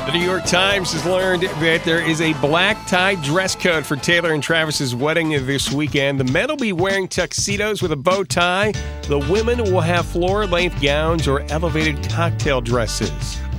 The New York Times has learned that there is a black tie dress code for Taylor and Travis's wedding this weekend. The men will be wearing tuxedos with a bow tie. The women will have floor-length gowns or elevated cocktail dresses.